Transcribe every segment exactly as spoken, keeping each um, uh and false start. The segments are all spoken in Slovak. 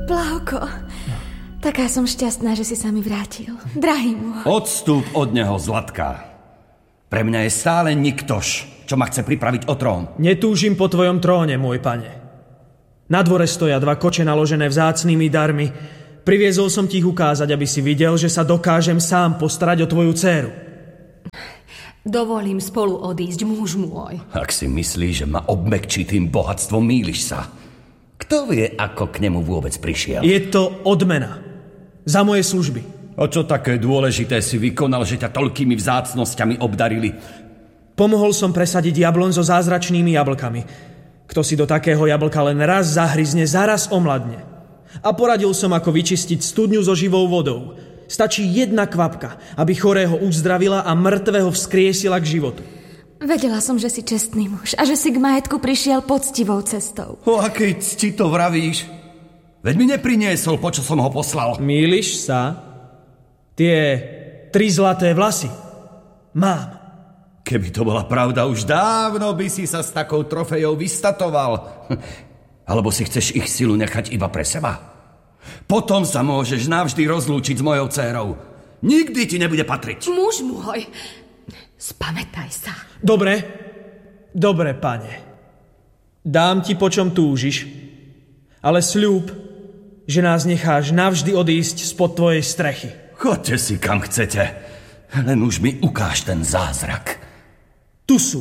Plavko, taká som šťastná, že si sa mi vrátil. Drahý môj. Odstúp od neho, Zlatka. Pre mňa je stále niktož, čo ma chce pripraviť o trón. Netúžim po tvojom tróne, môj pane. Na dvore stoja dva koče naložené vzácnymi darmi. Priviezol som ti ich ukázať, aby si videl, že sa dokážem sám postarať o tvoju dcéru. Dovolím spolu odísť, muž môj. Ak si myslíš, že ma obmekčí tým bohatstvom, mýliš sa. Kto vie, ako k nemu vôbec prišiel? Je to odmena. Za moje služby. A čo také dôležité si vykonal, že ťa toľkými vzácnosťami obdarili? Pomohol som presadiť jablon so zázračnými jablkami. Kto si do takého jablka len raz zahryzne, zaraz omladne. A poradil som, ako vyčistiť studňu so živou vodou. Stačí jedna kvapka, aby chorého uzdravila a mŕtvého vzkriesila k životu. Vedela som, že si čestný muž a že si k majetku prišiel poctivou cestou. O akej cti to vravíš? Veď mi nepriniesol, po čo som ho poslal. Mýliš sa? Tie tri zlaté vlasy mám. Keby to bola pravda, už dávno by si sa s takou trofejou vystatoval. Alebo si chceš ich silu nechať iba pre seba? Potom sa môžeš navždy rozlúčiť s mojou dcérou. Nikdy ti nebude patriť. Muž môj, spamätaj sa. Dobre, dobre, pane. Dám ti, po čom túžiš, ale sľub, že nás necháš navždy odísť spod tvojej strechy. Choďte si, kam chcete. Len už mi ukáž ten zázrak. Tu sú.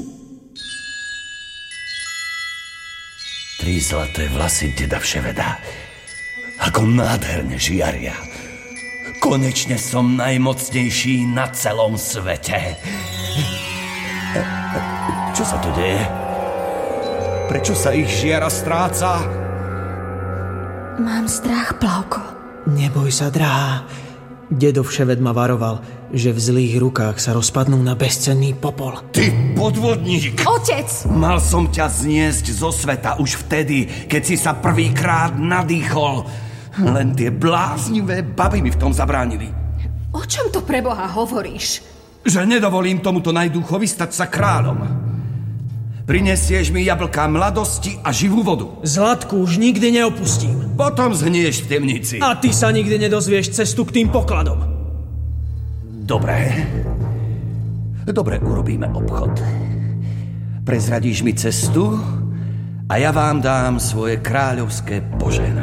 Tri zlaté vlasy deda Vševeda. Ako nádherne žiaria. Konečne som najmocnejší na celom svete. Čo sa tu deje? Prečo sa ich žiara stráca? Mám strach, Plavko. Neboj sa, drahá. Dedo Vševed ma varoval, že v zlých rukách sa rozpadnú na bezcenný popol. Ty podvodník! Otec! Mal som ťa zniesť zo sveta už vtedy, keď si sa prvýkrát nadýchol. Len tie bláznivé baby mi v tom zabránili. O čom to pre Boha hovoríš? Že nedovolím tomuto najduchovi stať sa kráľom. Prinesieš mi jablká mladosti a živú vodu. Zlatku už nikdy neopustím. Potom zhnieš v temnici. A ty sa nikdy nedozvieš cestu k tým pokladom. Dobre. Dobre, urobíme obchod. Prezradíš mi cestu a ja vám dám svoje kráľovské požehnanie.